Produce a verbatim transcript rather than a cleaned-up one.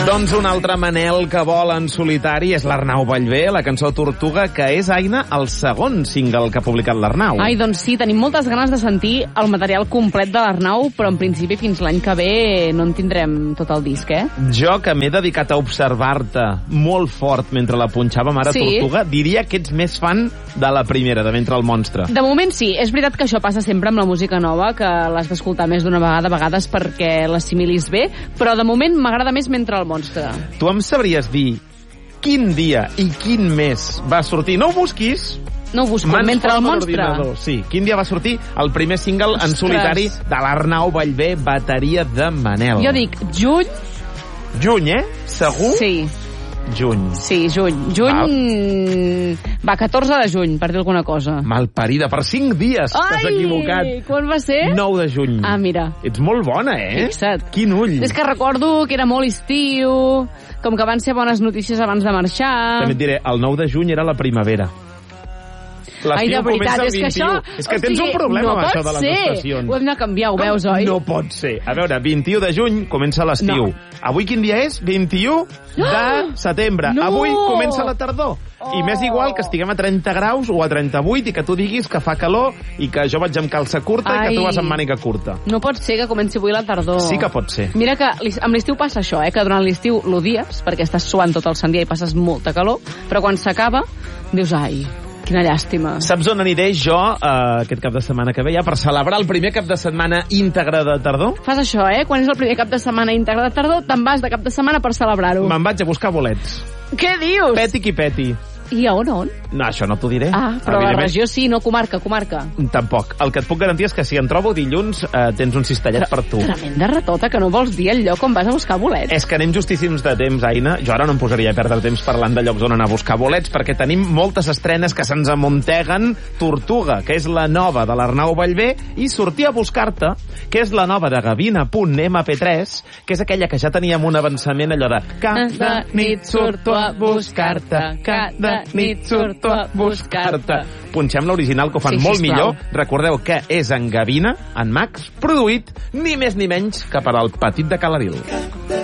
Doncs un altre Manel que vol en solitari és l'Arnau Ballbé, la cançó Tortuga, que és, Aina, el segon single que ha publicat l'Arnau. Ai, doncs sí, tenim moltes ganes de sentir el material complet de l'Arnau, però en principi fins l'any que ve no en tindrem tot el disc, eh? Jo, que m'he dedicat a observar-te molt fort mentre la punxàvem ara, sí. Tortuga, diria que ets més fan de la primera, de Ventre el Monstre. De moment sí, és veritat que això passa sempre amb la música nova, que l'has d'escoltar més d'una vegada, a vegades perquè l'assimilis bé, però de moment m'agrada més Mentre el Monstre. Tu em sabries dir quin dia i quin mes va sortir? No ho busquis! No ho busco, Mans Mentre el Monstre. Ordinador. Sí, quin dia va sortir el primer single Ostres. en solitari de l'Arnau Ballbé, Bateria de Manel? Jo dic juny... Juny, eh? Segur? Sí. Juny. Sí, juny. Juny... Va, catorze de juny, per dir alguna cosa. Malparida, per cinc dies t'has equivocat. Ai, quan va ser? nou de juny. Ah, mira. Ets molt bona, eh? Fixa't. Quin ull. És que recordo que era molt estiu, com que van ser bones notícies abans de marxar. També et diré, el nou de juny era la primavera. Ai, de veritat, és que això... És que tens un problema no amb això de les ser. estacions. Ho hem de canviar, ho Com? veus, oi? No pot ser. A veure, vint-i-u de juny comença l'estiu. No. Avui quin dia és? vint-i-u de setembre. No. Avui comença la tardor. Oh. I m'és igual que estiguem a trenta graus o a trenta-vuit i que tu diguis que fa calor i que jo vaig amb calça curta Ai. i que tu vas amb màniga curta. No pot ser que comenci avui la tardor. Sí que pot ser. Mira que amb l'estiu passa això, eh? Que durant l'estiu l'odies perquè estàs suant tot el sant dia i passes molta calor, però quan s'acaba dius, ai, quina llàstima. Saps on aniré jo uh, aquest cap de setmana que ve ja per celebrar el primer cap de setmana íntegre de tardor? Fas això, eh? Quan és el primer cap de setmana íntegre de tardor, te'n vas de cap de setmana per celebrar-ho. Me'n vaig a buscar bolets. Què dius? Peti qui peti. I a on, on? No, això no t'ho diré. Ah, però la regió sí, no comarca, comarca. Tampoc. El que et puc garantir és que si en trobo dilluns eh, tens un cistellet per tu. Tremenda ratota, que no vols dir el lloc on vas a buscar bolets. És que anem justíssims de temps, Aina. Jo ara no em posaria a perdre temps parlant de llocs on anar a buscar bolets, perquè tenim moltes estrenes que se'ns amunteguen. Tortuga, que és la nova de l'Arnau Ballbé, i Sortir a buscar-te, que és la nova de Gavina punt ema pe tres, que és aquella que ja teníem un avançament allò de cada nit surto a buscar-te, cada nit surto a buscar-te. Punxem l'original, que ho fan sí, molt sisplau. millor. Recordeu que és en Gavina, en Max, produït ni més ni menys que per al Petit de Calaril.